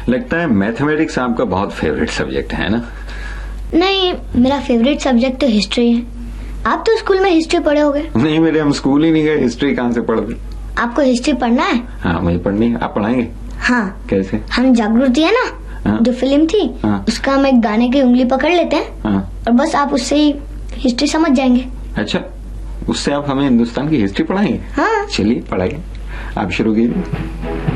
लगता है मैथमेटिक्स आपका बहुत फेवरेट सब्जेक्ट है ना? नहीं, मेरा फेवरेट सब्जेक्ट तो हिस्ट्री है। आप तो स्कूल में हिस्ट्री पढ़े होगे। नहीं मेरे, हम स्कूल ही नहीं गए, हिस्ट्री कहाँ से पढ़ दी। आपको हिस्ट्री पढ़ना है? हाँ मुझे पढ़नी है। आप पढ़ाएंगे? हाँ। कैसे? हम जागृति है ना, हाँ। जो फिल्म थी, हाँ। उसका हम एक गाने की उंगली पकड़ लेते हैं। हाँ। और बस आप उससे ही हिस्ट्री समझ जाएंगे। अच्छा, उससे आप हमें हिंदुस्तान की हिस्ट्री पढ़ाएंगे? हाँ। चलिए पढ़ाइए, आप शुरू कीजिए।